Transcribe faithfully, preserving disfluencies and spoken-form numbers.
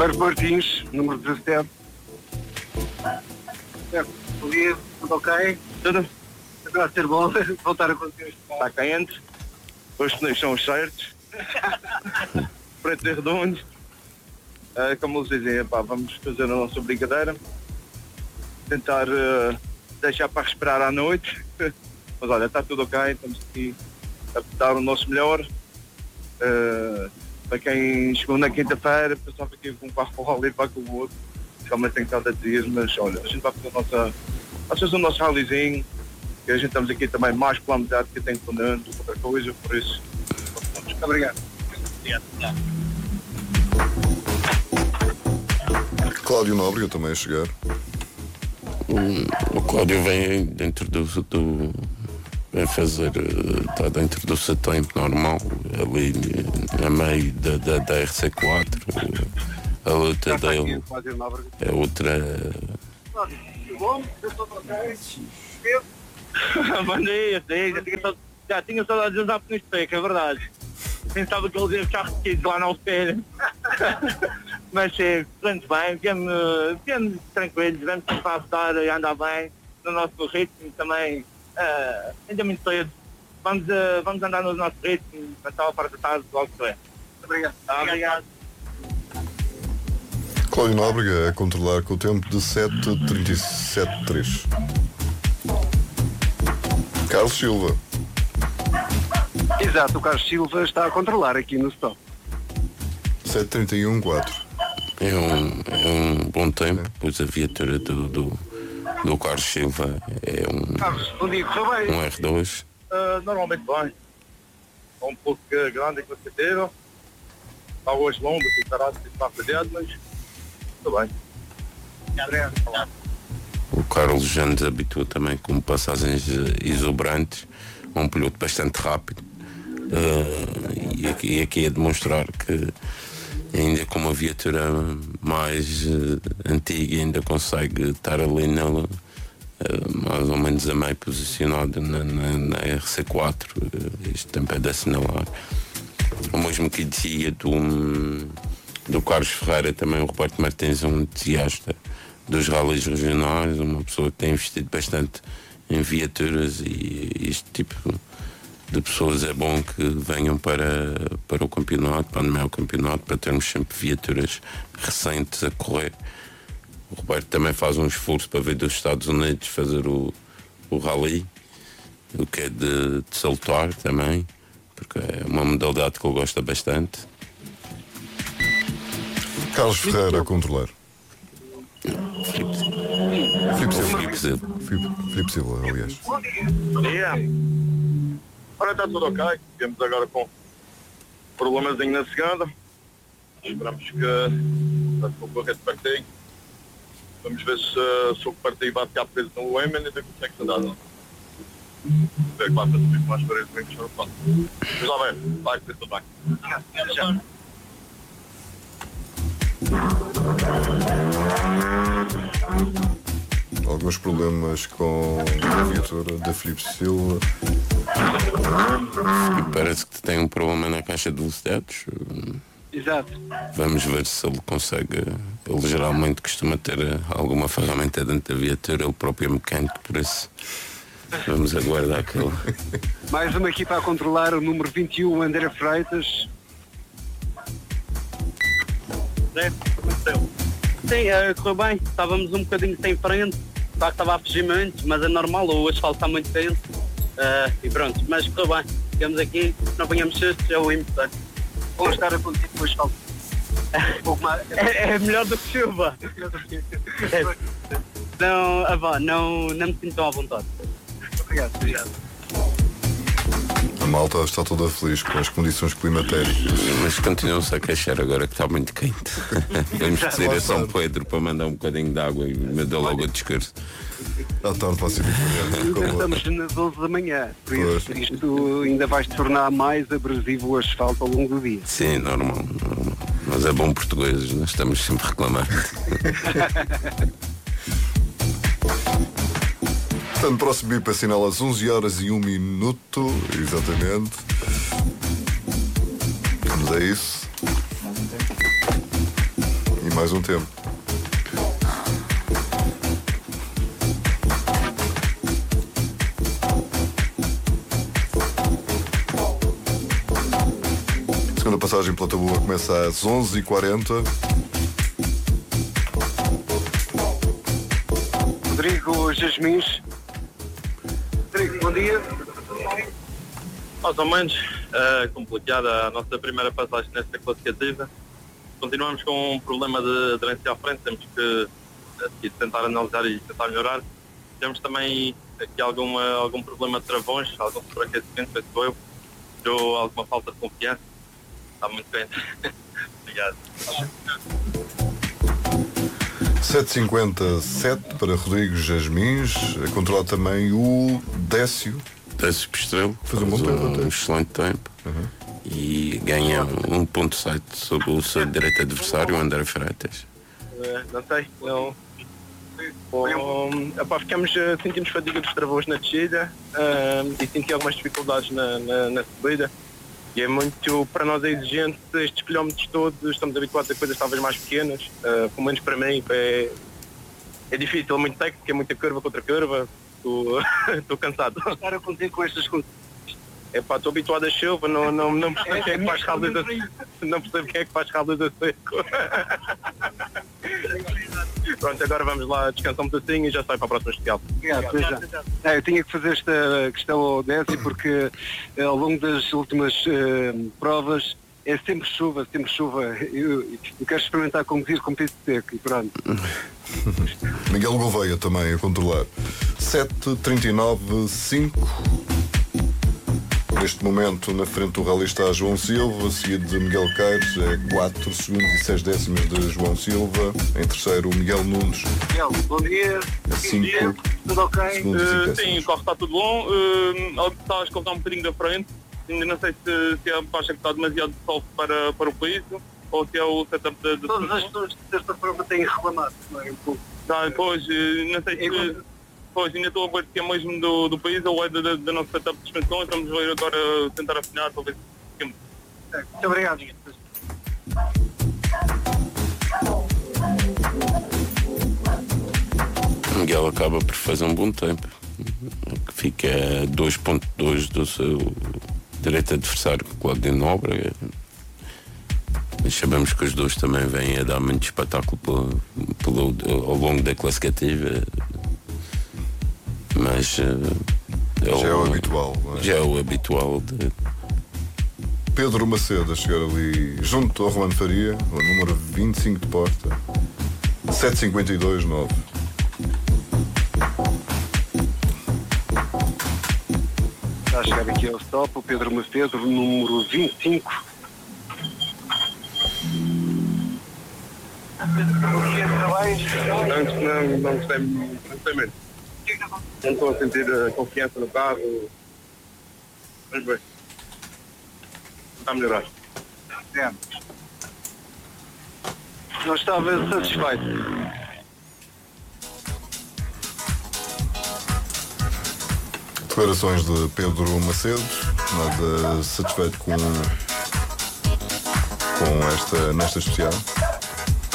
Alberto Martins, número dezassete. É, bom dia, tudo ok? Tudo? Vai ser bom voltar a acontecer. Está quente, os pneus são os certos, pretos e redondos. Uh, como eles dizem, pá, vamos fazer a nossa brincadeira, tentar uh, deixar para respirar à noite. Mas olha, está tudo ok, estamos aqui a dar o nosso melhor. Uh, para quem chegou na quinta-feira, pensava que ia com um carro para o rally para com o outro. Realmente tem estado a dias, mas olha, a gente vai fazer a nossa, vai fazer o nosso rallyzinho, que a gente estamos aqui também mais pela metade que tem fundando, outra coisa, por isso. Muito obrigado. Obrigado. Cláudio Nóbrega também a chegar. O, o Cláudio vem dentro do, do vem fazer, está dentro do seu tempo normal, ali a meio da, da, da R C quatro. A luta dele é outra. Bom dia, já tinha, já tinha saudades de andar por neste peco, é verdade. Pensava que eles iam ficar retidos lá na espelha. Mas sim, pronto, bem, viemos, viemos tranquilos, vamos tentar ajudar e andar bem no nosso ritmo também, uh, ainda muito cedo. Vamos, uh, vamos andar no nosso ritmo, passar a parte da tarde, logo que é. Obrigado. Ah, obrigado. Cláudio Nóbrega a controlar com o tempo de sete trinta e sete três. Carlos Silva. Exato, o Carlos Silva está a controlar aqui no stop. sete trinta e um quatro. É um, é um bom tempo, pois a viatura do, do, do Carlos Silva é um, Carlos, bom dia, correu bem? um R dois. Uh, normalmente bem. É um pouco uh, grande com a cadeira. Está hoje longo, tem parado, tem para fazer, mas está bem. Obrigado. O Carlos já nos habitua também com passagens exuberantes, um piloto bastante rápido. Uh, e, aqui, e aqui é demonstrar que ainda com uma viatura mais uh, antiga ainda consegue estar ali nela, uh, mais ou menos a meio posicionado na, na, na R C quatro. Uh, isto também é de assinalar. O mesmo que dizia do, do Carlos Ferreira, também o Roberto Martins é um entusiasta dos rallies regionais, uma pessoa que tem investido bastante em viaturas, e este tipo de pessoas é bom que venham para, para o campeonato, para o meu campeonato, para termos sempre viaturas recentes a correr. O Roberto também faz um esforço para vir dos Estados Unidos fazer o, o rally, o que é de, de salutar também, porque é uma modalidade que ele gosta bastante. Carlos Ferreira a controlar. Filipe Filipe Silva. Silva. Filipe, Filipe Silva, aliás. Bom dia. Ora, está tudo ok. Temos agora com problemazinho na segunda. Esperamos que vai correr de partido. Vamos ver se, se o partido vai ficar preso no U M e ainda consegue andar. Não? Ver que vai fazer muito mais para isso, bem que está. Mas lá vai, vai ser tudo bem. Já. Alguns problemas com a viatura da Filipe Silva. E parece que tem um problema na caixa de velocidades. Exato. Vamos ver se ele consegue. Ele geralmente costuma ter alguma ferramenta dentro da viatura, ele próprio é mecânico, por isso vamos aguardar aquilo. Mais uma equipa a controlar, o número vinte e um, André Freitas. Sim, uh, correu bem, estávamos um bocadinho sem frente, só que estava a fugir muito, mas é normal, o asfalto está muito quente, uh, e pronto, mas correu bem, chegamos aqui, não apanhamos sustos, é o importante. Vamos estar a contigo com o asfalto. Um pouco mais. É, é melhor do que chuva. É. Não, ah, vá, não, não me sinto tão à vontade. Obrigado, obrigado. A malta está toda feliz com as condições climatéricas. Mas continuam-se a queixar agora que está muito quente. Vamos dizer a São Pedro para mandar um bocadinho de água e me dá logo o descanso. À tarde vai ser diferente. Como... Estamos nas onze da manhã, por isso isto ainda vai se tornar mais abrasivo o asfalto ao longo do dia. Sim, normal, normal. Mas é bom português, nós estamos sempre reclamando. Portanto, próximo bip assinala às onze horas e um minuto, exatamente. Vamos a isso. E mais um tempo. A segunda passagem pela Taboa começa às onze e quarenta. Rodrigo Jasmins. Rodrigo, bom dia. Mais ou menos, uh, complicada a nossa primeira passagem nesta classificativa. Continuamos com um problema de aderência à frente, temos que uh, tentar analisar e tentar melhorar. Temos também aqui alguma, algum problema de travões, algum sobreaquecimento, penso eu, ou alguma falta de confiança. Está muito quente. Obrigado. sete e cinquenta e sete para Rodrigo Jasmins. A controlar também o Décio. Décio Pistrelo, faz um, bom faz tempo, um excelente tempo. Uhum. E ganha um ponto sete sobre o seu direito adversário, o André Freitas. Uh, não sei, não. Um, epá, ficamos, uh, sentimos fadiga dos travões na descida uh, e senti algumas dificuldades na, na, na subida. E é muito, para nós é exigente estes quilómetros todos, estamos habituados a coisas talvez mais pequenas, uh, pelo menos para mim é, é difícil, é muito técnico, é muita curva contra curva, estou cansado. Estar a conter com estas coisas. É pá, estou habituado a chuva, não, não, não percebo quem é que faz rallies a não percebo quem é que faz rallies a seco. Pronto, agora vamos lá descansar um pedacinho e já sai para a próxima especial. Obrigado, é, eu tinha que fazer esta questão ao Décio porque eh, ao longo das últimas eh, provas é sempre chuva, sempre chuva. Eu, eu quero experimentar conduzir com piso seco e pronto. Miguel Gouveia também a controlar. sete, trinta e nove, cinco. Neste momento, na frente do rally está João Silva, seguido de Miguel Queiros, é quatro segundos e seis décimos de João Silva. Em terceiro, o Miguel Nunes. Miguel, bom dia. É cinco. Tudo ok? Uh, sim, o carro está tudo bom. Uh, está a escoltar um bocadinho da frente. Ainda não sei se, se é a faixa que está demasiado soft para, para o país ou se é o setup de... de Todas as pessoas de certa forma têm reclamado, não é? Um pouco. Tá, pois, não sei se... É, pois, ainda estou a ver se é mesmo do, do país ou é da, da, da nossa setup de suspensão. Vamos ver agora, tentar afinar, talvez. É, muito obrigado. Miguel acaba por fazer um bom tempo, que fica a dois ponto dois do seu direito adversário, Cláudio Nóbrega. Mas sabemos que os dois também vêm a dar muito espetáculo pelo, pelo, ao longo da classificativa. Mas uh, é já é o o habitual. É? Já é o habitual de... Pedro Macedo a chegar ali junto ao Romano Faria, o número vinte e cinco de porta. sete cinquenta e dois, nove. Está a chegar aqui ao stop o Pedro Macedo, número vinte e cinco. Antes não, não gostei, não gostei mesmo. Não estou a sentir a confiança no carro. Mas bem, está a melhorar. É. Não estava satisfeito. Declarações de Pedro Macedo, nada satisfeito com, com esta, nesta especial.